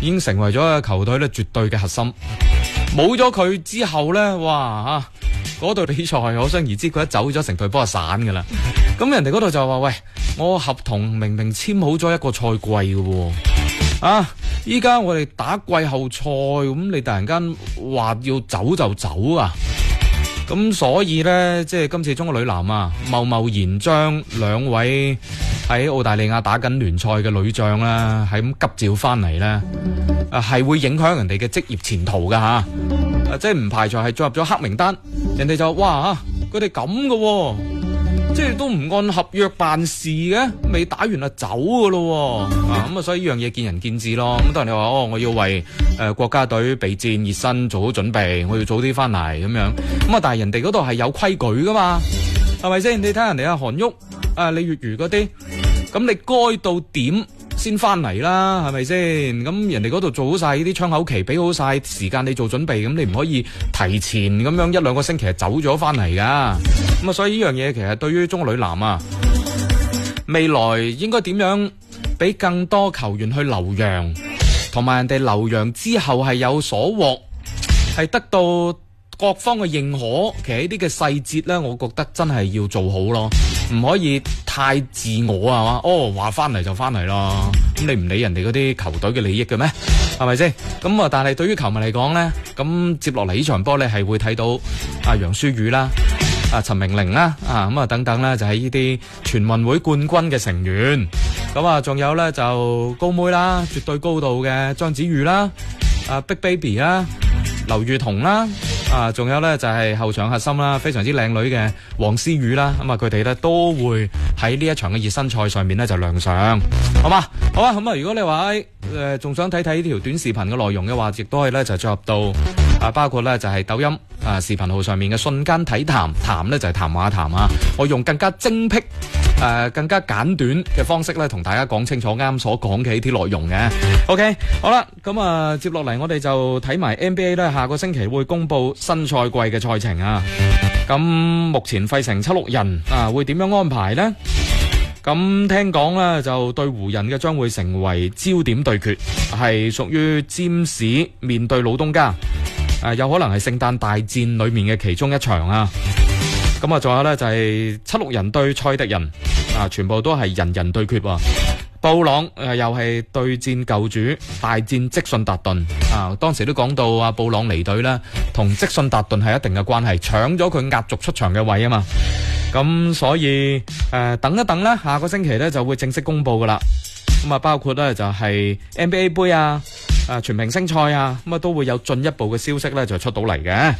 已經成為咗球隊咧絕對嘅核心。冇咗佢之後咧，哇嗰隊比賽可想而知，佢一走咗，成隊波就散噶啦。咁人哋嗰度就話：喂，我合同明明簽好咗一個賽季嘅喎，依家我哋打季後賽，咁你突然間話要走就走啊？咁所以呢，即係今次中國女籃啊，貿貿然將兩位喺澳大利亞打緊聯賽嘅女將啦，係咁急召翻嚟呢，係會影響人哋嘅職業前途噶吓，即係唔排除係進入咗黑名單。人哋就哇佢哋咁嘅，即係都唔按合約辦事嘅，未打完就走噶咯，咁啊所以呢樣嘢見仁見智咯。咁當然你話我要為國家隊備戰熱身做好準備，我要早啲翻嚟咁樣，咁但係人哋嗰度係有規矩噶嘛，係咪先？你睇人哋阿韓旭李月如嗰啲，咁你該到點先翻嚟啦，係咪先？咁人哋嗰度做好晒呢啲窗口期，俾好晒時間你做準備，咁你唔可以提前咁樣一兩個星期就走咗翻嚟噶。咁所以呢樣嘢其實對於中國女籃啊，未來應該點樣俾更多球員去留洋，同埋人哋留洋之後係有所獲，係得到各方嘅認可。其實呢啲嘅細節呢，我覺得真係要做好咯，唔可以太自我啊嘛。話翻嚟就翻嚟咯，咁你唔理人哋嗰啲球隊嘅利益嘅咩？係咪先？咁但係對於球迷嚟講呢，咁接落嚟呢場波呢，係會睇到楊舒雨啦、陳明玲啦、等等啦，就係呢啲全運會冠軍嘅成員。咁仲有呢，就高妹啦，絕對高度嘅張子玉啦、Big Baby 啦、劉裕彤啦。仲有呢，就係後場核心啦，非常之靚女嘅黃思雨啦，佢哋呢都會喺呢一場嘅熱身賽上面呢就亮相，好嘛？好啊，咁如果你話仲想睇睇呢條短視頻嘅內容嘅話，亦都可以呢就進入到包括呢就係抖音視頻號上面嘅瞬間體談，談呢就係談話談啊，我用更加精闢更加簡短嘅方式咧，同大家講清楚啱所講嘅呢啲內容嘅。OK， 好啦，咁接落嚟我哋就睇埋 NBA 咧，下個星期會公布新賽季嘅賽程啊。咁目前費城76人會點樣安排呢？咁聽講咧，就對湖人嘅將會成為焦點對決，係屬於占士面對老東家，有可能係聖誕大戰裏面嘅其中一場啊。咁仲有呢，就係76人對賽迪人，全部都係人人對決。布朗又係對戰舊主，大戰積遜達頓。當時都講到布朗離隊啦，同積遜達頓係一定嘅關係，搶咗佢壓軸出場嘅位啊嘛。咁所以等一等啦，下個星期呢就會正式公布噶啦。咁包括呢就係 NBA 杯全明星賽咁都會有進一步嘅消息呢就出到嚟嘅。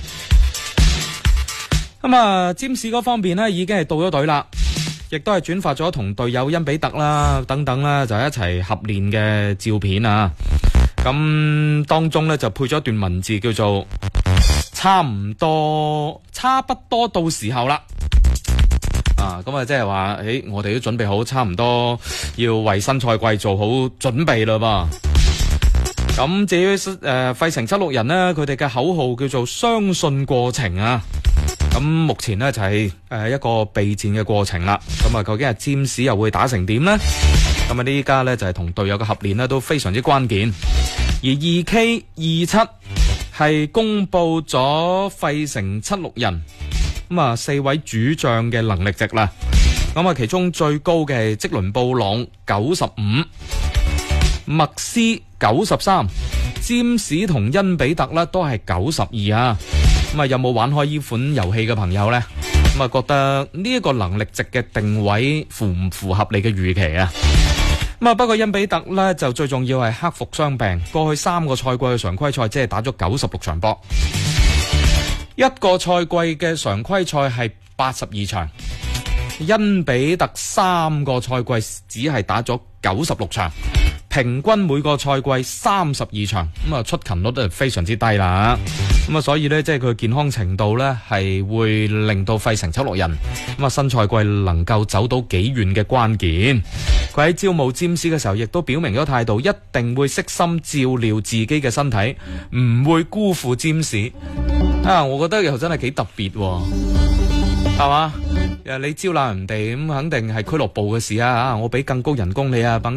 占士嗰方面呢已經係到咗隊啦，亦都係轉發咗同隊友恩比特啦等等啦，就一齊合練嘅照片啊。咁當中呢就配咗一段文字，叫做差不多到時候啦。咁即係話，我哋都準備好，差唔多要為新賽季做好準備啦噃。咁至於費城76人呢，佢哋嘅口號叫做相信過程啊。咁目前呢，就係一個備戰嘅過程啦。咁究竟係占士又會打成點呢？咁呢家呢，就係同隊友嘅合練呢都非常之關鍵。而 2K27 係公布咗費城76人4位主將嘅能力值啦。其中最高嘅係積倫布朗95，麥斯93，占士同恩比特呢都係92啊。有冇玩開呢款遊戲嘅朋友呢？覺得呢一個能力值嘅定位符唔符合你嘅預期啊？不過恩比特呢就最重要係克服傷病，過去3個賽季嘅常規賽只係打咗96場波，一個賽季嘅常規賽係82場，恩比特3個賽季只係打咗96場。平均每個賽季32場，出勤率都係非常之低啦。所以呢，即係佢健康程度呢，係會令到費城76人新賽季能夠走到幾遠嘅關鍵。佢喺招募占士嘅時候，亦都表明咗態度，一定會悉心照料自己嘅身體，唔會辜負占士。我覺得又真係幾特別，係嘛？你招攬人哋咁，肯定係俱樂部嘅事啊！我俾更高人工你啊，